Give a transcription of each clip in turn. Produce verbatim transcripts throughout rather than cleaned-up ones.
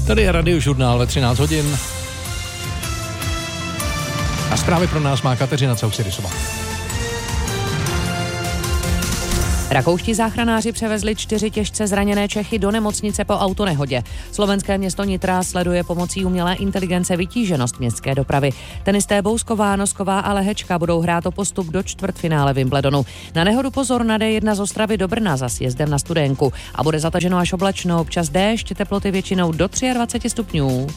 Tady je Radiožurnál ve třináct hodin. A zprávy pro nás má Kateřina Caucirisová. Rakouští záchranáři převezli čtyři těžce zraněné Čechy do nemocnice po autonehodě. Slovenské město Nitra sleduje pomocí umělé inteligence vytíženost městské dopravy. Tenisté Bousková, Nosková a Lehečka budou hrát o postup do čtvrtfinále Wimbledonu. Na nehodu pozor na D jedna z Ostravy do Brna za sjezdem na Studénku. A bude zataženo až oblačno, občas déšť, teploty většinou do dvacet tři stupňů.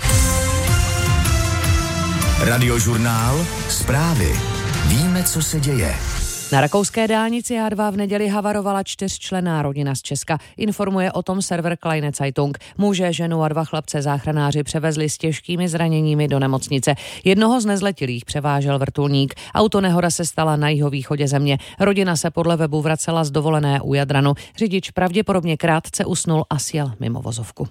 Radiožurnál, zprávy. Víme, co se děje. Na rakouské dálnici á dva v neděli havarovala čtyřčlenná rodina z Česka. Informuje o tom server Kleine Zeitung. Muže, ženu a dva chlapce záchranáři převezli s těžkými zraněními do nemocnice. Jednoho z nezletilých převážel vrtulník. Autonehoda se stala na jihovýchodě země. Rodina se podle webu vracela z dovolené u Jadranu. Řidič pravděpodobně krátce usnul a sjel mimo vozovku.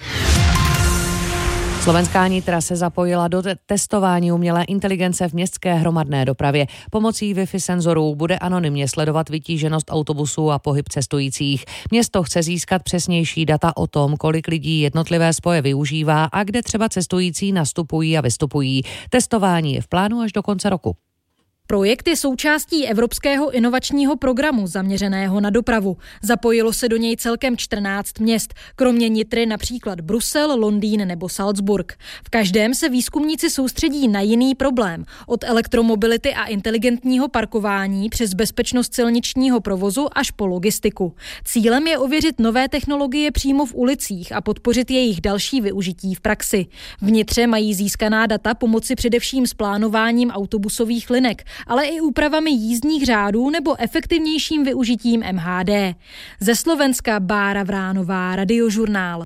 Slovenská Nitra se zapojila do testování umělé inteligence v městské hromadné dopravě. Pomocí Wi-Fi senzorů bude anonymně sledovat vytíženost autobusů a pohyb cestujících. Město chce získat přesnější data o tom, kolik lidí jednotlivé spoje využívá a kde třeba cestující nastupují a vystupují. Testování je v plánu až do konce roku. Projekt je součástí Evropského inovačního programu zaměřeného na dopravu. Zapojilo se do něj celkem čtrnáct měst, kromě Nitry například Brusel, Londýn nebo Salzburg. V každém se výzkumníci soustředí na jiný problém, od elektromobility a inteligentního parkování přes bezpečnost silničního provozu až po logistiku. Cílem je ověřit nové technologie přímo v ulicích a podpořit jejich další využití v praxi. V Nitře mají získaná data pomoci především s plánováním autobusových linek, ale i úpravami jízdních řádů nebo efektivnějším využitím em há dé. Ze Slovenska Bára Vránová, Radiožurnál.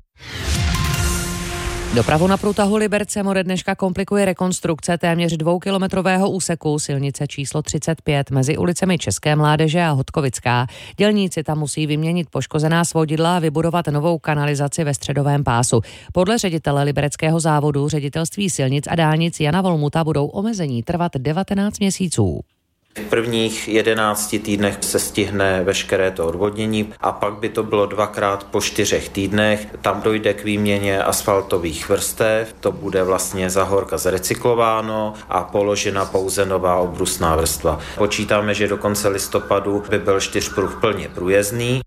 Dopravu na průtahu Libercem ode dneška komplikuje rekonstrukce téměř dvoukilometrového úseku silnice číslo třicet pět mezi ulicemi České Mládeže a Hodkovická. Dělníci tam musí vyměnit poškozená svodidla a vybudovat novou kanalizaci ve středovém pásu. Podle ředitele libereckého závodu ředitelství silnic a dálnic Jana Volmuta budou omezení trvat devatenáct měsíců. V prvních jedenácti týdnech se stihne veškeré to odvodnění a pak by to bylo dvakrát po čtyřech týdnech. Tam dojde k výměně asfaltových vrstev, to bude vlastně za horka zrecyklováno a položena pouze nová obrusná vrstva. Počítáme, že do konce listopadu by byl čtyřpruh plně průjezdný.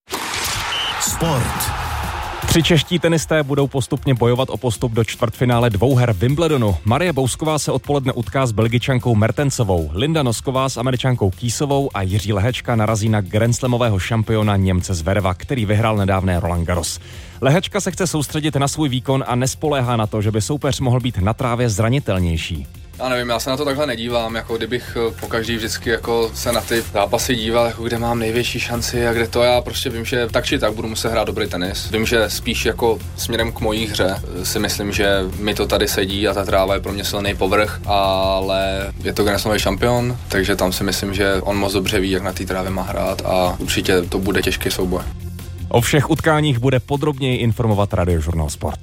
Sport. Tři čeští tenisté budou postupně bojovat o postup do čtvrtfinále dvouher Wimbledonu. Marie Bousková se odpoledne utká s Belgičankou Mertensovou, Linda Nosková s Američankou Kýsovou a Jiří Lehečka narazí na grandslamového šampiona Němce Zvereva, který vyhrál nedávné Roland Garros. Lehečka se chce soustředit na svůj výkon a nespoléhá na to, že by soupeř mohl být na trávě zranitelnější. Já nevím, já se na to takhle nedívám, jako kdybych pokaždý vždycky jako se na ty zápasy díval, jako kde mám největší šanci a kde to, já prostě vím, že tak či tak budu muset hrát dobrý tenis. Vím, že spíš jako směrem k mojí hře si myslím, že mi to tady sedí a ta tráva je pro mě silný povrch, ale je to grandslamový šampion, takže tam si myslím, že on moc dobře ví, jak na té trávě má hrát a určitě to bude těžký souboj. O všech utkáních bude podrobněji informovat Radiožurnál Sport.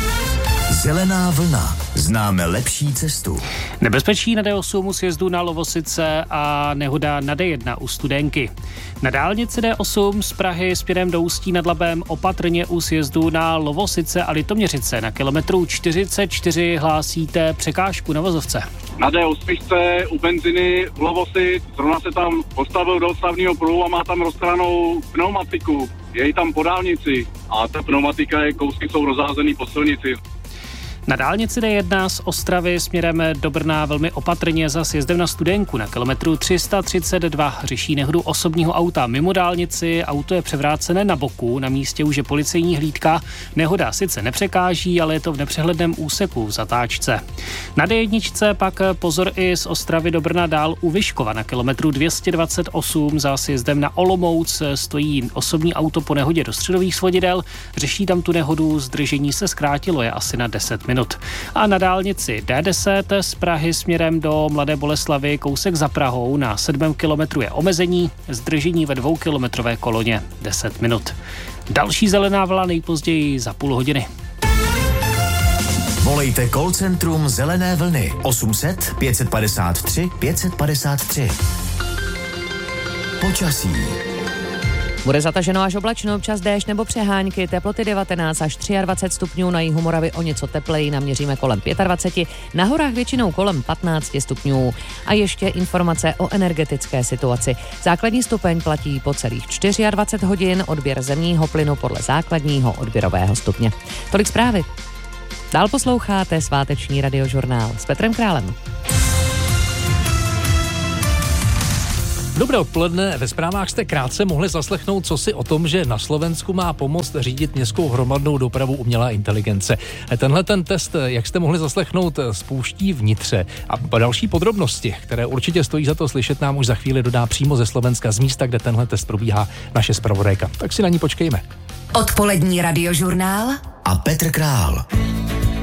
Zelená vlna. Známe lepší cestu. Nebezpečí na D osm u sjezdu na Lovosice a nehoda na D jedna u Studénky. Na dálnici D osm z Prahy směrem do Ústí nad Labem opatrně u sjezdu na Lovosice a Litoměřice. Na kilometru čtyřicet čtyři hlásíte překážku na vozovce. Na D osm u benziny v Lovosic, zrovna se tam postavil do odstavného pruhu a má tam rozkranou pneumatiku. Je jí tam po dálnici a ta pneumatika je, kousky jsou rozházený po silnici. Na dálnici D jedna z Ostravy směrem do Brna velmi opatrně za sjezdem na Studénku. Na kilometru tři sta třicet dva řeší nehodu osobního auta mimo dálnici. Auto je převrácené na boku, na místě už je policejní hlídka. Nehoda sice nepřekáží, ale je to v nepřehledném úseku v zatáčce. Na D jedna pak pozor i z Ostravy do Brna dál u Vyškova. Na kilometru dvě stě dvacet osm za sjezdem na Olomouc stojí osobní auto po nehodě do středových svodidel. Řeší tam tu nehodu, zdržení se zkrátilo, je asi na deset minut. A na dálnici D deset z Prahy směrem do Mladé Boleslavi kousek za Prahou na sedmém kilometru je omezení, zdržení ve dvoukilometrové koloně deset minut. Další zelená vlna nejpozději za půl hodiny. Volejte call centrum Zelené vlny osm set pět padesát tři pět padesát tři. Počasí. Bude zataženo až oblačno, občas déšť nebo přehánky, teploty devatenáct až dvacet tři stupňů, na jihu Moravy o něco tepleji, naměříme kolem dvacet pět, na horách většinou kolem patnáct stupňů. A ještě informace o energetické situaci. Základní stupeň platí po celých dvacet čtyři hodin, odběr zemního plynu podle základního odběrového stupně. Tolik zprávy. Dál posloucháte sváteční radiožurnál s Petrem Králem. Dobré odpoledne. Ve zprávách jste krátce mohli zaslechnout, co si o tom, že na Slovensku má pomoct řídit městskou hromadnou dopravu umělá inteligence. Tenhle ten test, jak jste mohli zaslechnout, spouští vnitře. A další podrobnosti, které určitě stojí za to slyšet, nám už za chvíli dodá přímo ze Slovenska, z místa, kde tenhle test probíhá, naše zpravodajka. Tak si na ní počkejme. Odpolední radiožurnál a Petr Král.